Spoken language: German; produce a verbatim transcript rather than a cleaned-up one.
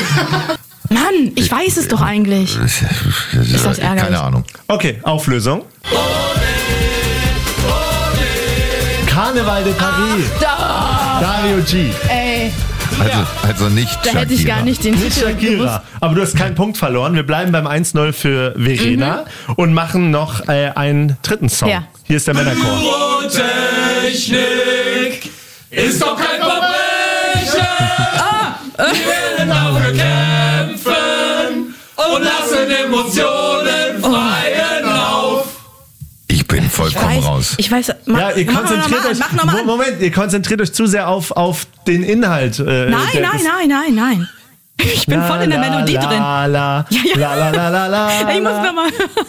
Mann, ich weiß es doch eigentlich. Ist das ärgerlich? Keine Ahnung. Okay, Auflösung. Karneval de Paris. Da. Dario G. Ey, Also, also nicht da Shakira. hätte ich gar nicht den Nicht Titel gewusst. Shakira. Aber du hast keinen Punkt verloren. Wir bleiben beim eins null für Verena mhm. und machen noch äh, einen dritten Song. Ja. Hier ist der Männerchor. Technik ist doch kein Verbrechen. Ah, wir werden dafür kämpfen und lassen Emotionen freien Lauf. Ich bin vollkommen Ich weiß, raus. ich weiß, mach, Ja, ihr mach konzentriert noch mal euch. an, mach noch mal an. Moment, ihr konzentriert euch zu sehr auf, auf den Inhalt. Äh, Nein, der nein, ist- nein, nein, nein. Ich bin La, voll in der la, Melodie la, drin. La, la, Ja, ja. la, la, la, la, la, Ich muss la. noch mal.